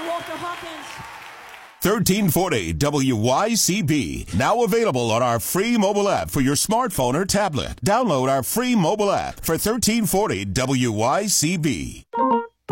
Walter Hawkins. 1340 WYCB. Now available on our free mobile app for your smartphone or tablet. Download our free mobile app for 1340 WYCB.